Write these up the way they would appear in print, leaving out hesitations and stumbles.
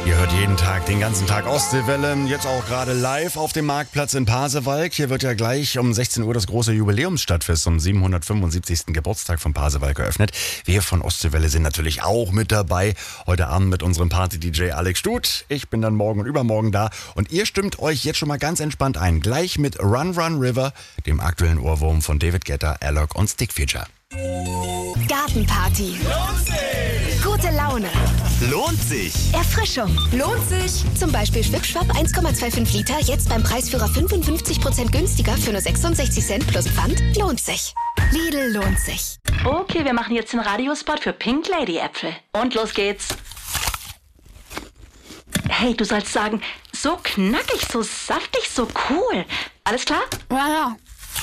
Ihr hört jeden Tag, den ganzen Tag Ostseewelle, jetzt auch gerade live auf dem Marktplatz in Pasewalk. Hier wird ja gleich um 16 Uhr das große Jubiläumsstadtfest zum 775. Geburtstag von Pasewalk eröffnet. Wir von Ostseewelle sind natürlich auch mit dabei. Heute Abend mit unserem Party-DJ Alex Stut. Ich bin dann morgen und übermorgen da. Und ihr stimmt euch jetzt schon mal ganz entspannt ein. Gleich mit Run Run River, dem aktuellen Ohrwurm von David Guetta, Alok und Stick Feature. Gartenparty. Lohnt sich! Gute Laune. Lohnt sich! Erfrischung. Lohnt sich! Zum Beispiel Schwipschwapp 1,25 Liter, jetzt beim Preisführer 55% günstiger für nur 66 Cent plus Pfand. Lohnt sich. Lidl lohnt sich. Okay, wir machen jetzt den Radiospot für Pink Lady Äpfel. Und los geht's. Hey, du sollst sagen, so knackig, so saftig, so cool. Alles klar? Ja.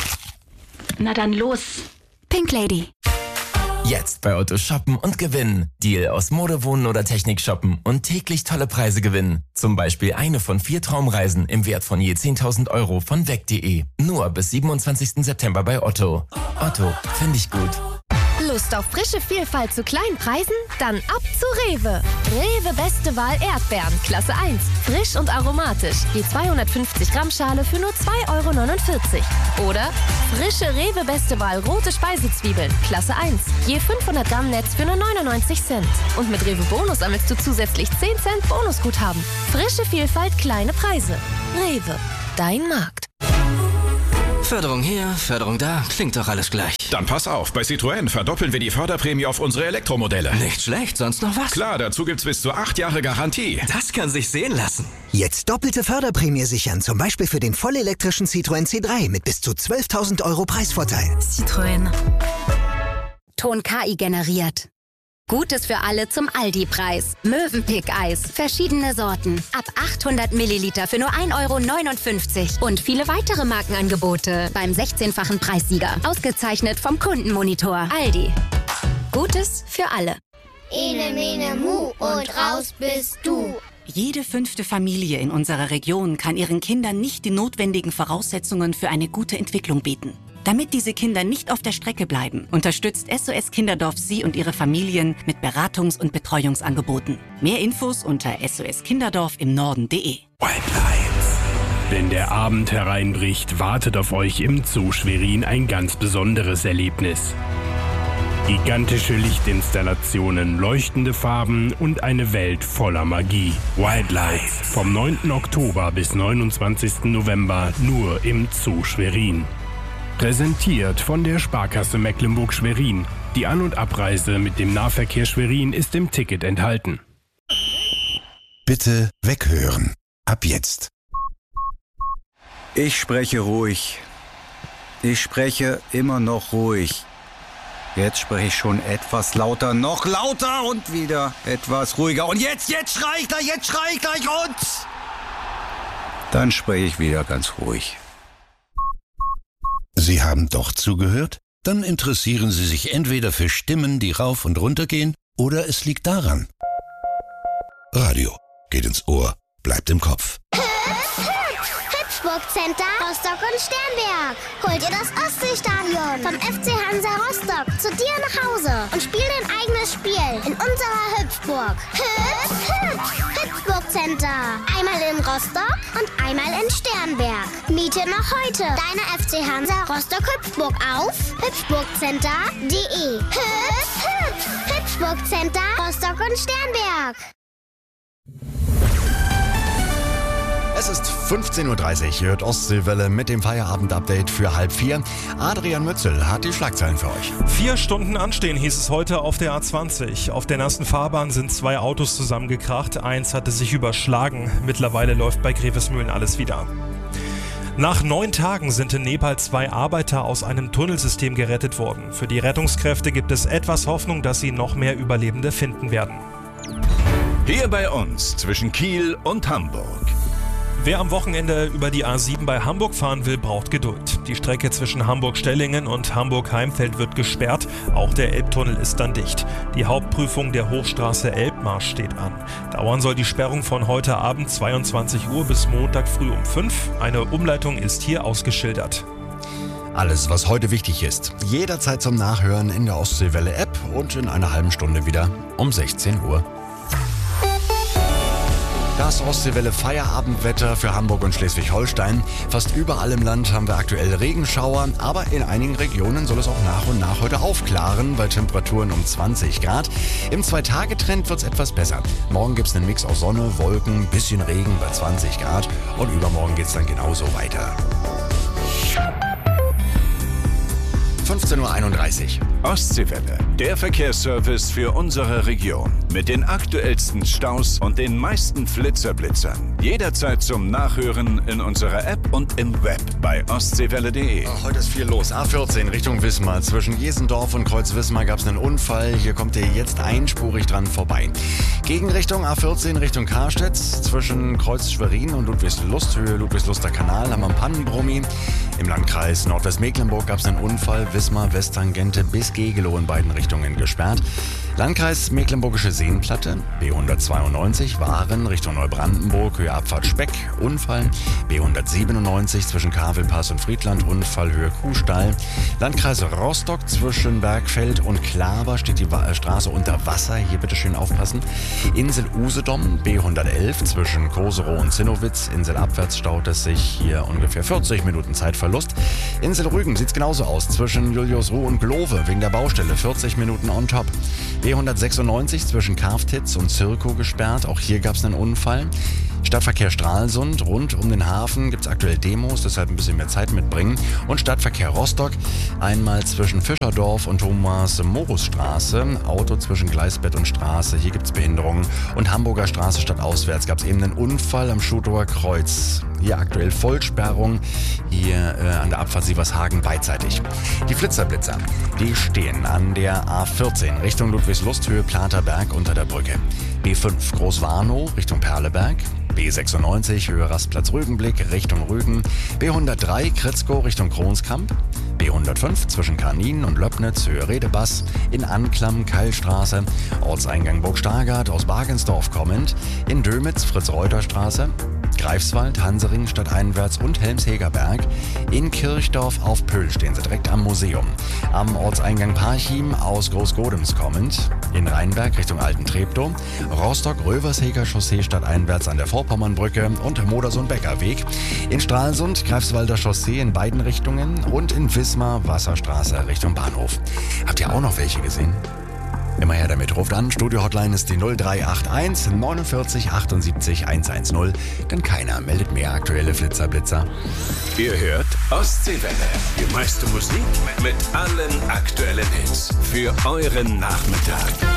Na dann los. Pink Lady. Jetzt bei Otto shoppen und gewinnen. Deal aus Mode, Wohnen oder Technik shoppen und täglich tolle Preise gewinnen. Zum Beispiel eine von 4 Traumreisen im Wert von je 10.000 Euro von weg.de. Nur bis 27. September bei Otto. Otto, finde ich gut. Lust auf frische Vielfalt zu kleinen Preisen? Dann ab zu Rewe. Rewe Beste Wahl Erdbeeren, Klasse 1. Frisch und aromatisch. Die 250 Gramm Schale für nur 2,49 €. Oder frische Rewe Beste Wahl rote Speisezwiebeln, Klasse 1. Je 500 Gramm Netz für nur 99 Cent. Und mit Rewe Bonus sammelst du zusätzlich 10 Cent Bonusguthaben. Frische Vielfalt, kleine Preise. Rewe, dein Markt. Förderung hier, Förderung da, klingt doch alles gleich. Dann pass auf, bei Citroën verdoppeln wir die Förderprämie auf unsere Elektromodelle. Nicht schlecht, sonst noch was? Klar, dazu gibt's bis zu 8 Jahre Garantie. Das kann sich sehen lassen. Jetzt doppelte Förderprämie sichern, zum Beispiel für den vollelektrischen Citroën C3 mit bis zu 12.000 € Preisvorteil. Citroën. Ton KI generiert. Gutes für alle zum Aldi-Preis. Mövenpick-Eis. Verschiedene Sorten. Ab 800 Milliliter für nur 1,59 € Und viele weitere Markenangebote beim 16-fachen Preissieger. Ausgezeichnet vom Kundenmonitor. Aldi. Gutes für alle. Ene, mene, mu und raus bist du. Jede 5. Familie in unserer Region kann ihren Kindern nicht die notwendigen Voraussetzungen für eine gute Entwicklung bieten. Damit diese Kinder nicht auf der Strecke bleiben, unterstützt SOS Kinderdorf Sie und Ihre Familien mit Beratungs- und Betreuungsangeboten. Mehr Infos unter soskinderdorf-im-norden.de. Wenn der Abend hereinbricht, wartet auf euch im Zoo Schwerin ein ganz besonderes Erlebnis. Gigantische Lichtinstallationen, leuchtende Farben und eine Welt voller Magie. Wildlights vom 9. Oktober bis 29. November nur im Zoo Schwerin. Präsentiert von der Sparkasse Mecklenburg-Schwerin. Die An- und Abreise mit dem Nahverkehr Schwerin ist im Ticket enthalten. Bitte weghören. Ab jetzt. Ich spreche ruhig. Ich spreche immer noch ruhig. Jetzt spreche ich schon etwas lauter, noch lauter und wieder etwas ruhiger. Und jetzt schrei ich gleich und... Dann spreche ich wieder ganz ruhig. Sie haben doch zugehört? Dann interessieren Sie sich entweder für Stimmen, die rauf und runter gehen, oder es liegt daran. Radio geht ins Ohr, bleibt im Kopf. Hüpfburg Center, Rostock und Sternberg. Holt ihr das Ostseestadion vom FC Hansa Rostock zu dir nach Hause und spiel dein eigenes Spiel in unserer Hüpfburg. Hüpfburg Center. Einmal in Rostock und einmal in Sternberg. Miete noch heute deine FC Hansa Rostock Hüpfburg auf hüpfburgcenter.de. Hüpfburg Center, Rostock und Sternberg. Es ist 15:30 Uhr, ihr hört Ostseewelle mit dem Feierabend-Update für 3:30. Adrian Mützel hat die Schlagzeilen für euch. 4 Stunden anstehen, hieß es heute auf der A20. Auf der nassen Fahrbahn sind 2 Autos zusammengekracht, eins hatte sich überschlagen. Mittlerweile läuft bei Grevesmühlen alles wieder. Nach 9 Tagen sind in Nepal 2 Arbeiter aus einem Tunnelsystem gerettet worden. Für die Rettungskräfte gibt es etwas Hoffnung, dass sie noch mehr Überlebende finden werden. Hier bei uns zwischen Kiel und Hamburg. Wer am Wochenende über die A7 bei Hamburg fahren will, braucht Geduld. Die Strecke zwischen Hamburg-Stellingen und Hamburg-Heimfeld wird gesperrt. Auch der Elbtunnel ist dann dicht. Die Hauptprüfung der Hochstraße Elbmarsch steht an. Dauern soll die Sperrung von heute Abend 22 Uhr bis Montag früh um 5. Eine Umleitung ist hier ausgeschildert. Alles, was heute wichtig ist, jederzeit zum Nachhören in der Ostseewelle-App und in einer halben Stunde wieder um 16 Uhr. Ostseewelle Feierabendwetter für Hamburg und Schleswig-Holstein. Fast überall im Land haben wir aktuell Regenschauer, aber in einigen Regionen soll es auch nach und nach heute aufklaren, bei Temperaturen um 20 Grad. Im 2-Tage-Trend wird es etwas besser. Morgen gibt es einen Mix aus Sonne, Wolken, bisschen Regen bei 20 Grad und übermorgen geht es dann genauso weiter. 15:31 Uhr. Ostseewelle, der Verkehrsservice für unsere Region. Mit den aktuellsten Staus und den meisten Flitzer-Blitzern. Jederzeit zum Nachhören in unserer App und im Web bei ostseewelle.de. Heute ist viel los. A14 Richtung Wismar. Zwischen Jesendorf und Kreuz-Wismar gab es einen Unfall. Hier kommt ihr jetzt einspurig dran vorbei. Gegenrichtung A14 Richtung Karstedt. Zwischen Kreuz Schwerin und Ludwigslust, Höhe Ludwigsluster Kanal, haben wir einen Pannenbrummi. Im Landkreis Nordwestmecklenburg gab es einen Unfall. Wismar Westtangente bis Gegelow in beiden Richtungen gesperrt. Landkreis Mecklenburgische Seenplatte, B192 Waren Richtung Neubrandenburg, Höhe Abfahrt Speck, Unfall. B197 zwischen Kavelpass und Friedland, Unfall, Höhe Kuhstall. Landkreis Rostock zwischen Bergfeld und Klaver steht die Straße unter Wasser, hier bitte schön aufpassen. Insel Usedom, B111 zwischen Koserow und Zinnowitz. Inselabwärts staut es sich, hier ungefähr 40 Minuten Zeitverlust. Insel Rügen sieht's genauso aus, zwischen Juliusruh und Glove wegen der Baustelle, 40 Minuten on top. B196 zwischen Karftitz und Zirkow gesperrt, auch hier gab es einen Unfall. Stadtverkehr Stralsund, rund um den Hafen gibt es aktuell Demos, deshalb ein bisschen mehr Zeit mitbringen. Und Stadtverkehr Rostock, einmal zwischen Fischerdorf und Thomas-Morus-Straße, Auto zwischen Gleisbett und Straße, hier gibt es Behinderungen. Und Hamburger Straße stadtauswärts gab es eben einen Unfall am Schutower Kreuz. Hier aktuell Vollsperrung, hier an der Abfahrt Sievershagen beidseitig. Die Flitzerblitzer, die stehen an der A14 Richtung Ludwigslust, Höhe Platerberg unter der Brücke. B5 Großwarnow Richtung Perleberg. B96 Höhe Rastplatz Rügenblick Richtung Rügen. B103 Kritzkow Richtung Kronskamp. B105 zwischen Karnin und Löbnitz, Höhe Redebass, in Anklam, Keilstraße, Ortseingang Burg Stargard aus Bagensdorf kommend, in Dömitz, Fritz-Reuter-Straße, Greifswald, Hansering stadteinwärts und Helmshegerberg, in Kirchdorf auf Pöhl stehen sie direkt am Museum, am Ortseingang Parchim aus Großgodems kommend, in Rheinberg Richtung Alten-Treptow, Rostock-Röversheger Chaussee stadteinwärts an der Vorpommernbrücke und Modersohn-Becker-Weg, in Stralsund Greifswalder Chaussee in beiden Richtungen und in Wismar Wasserstraße Richtung Bahnhof. Habt ihr auch noch welche gesehen? Immer her damit, ruft an. Studio-Hotline ist die 0381 49 78 110. Denn keiner meldet mehr aktuelle Flitzerblitzer. Ihr hört Ostseewelle. Die meiste Musik mit allen aktuellen Hits. Für euren Nachmittag.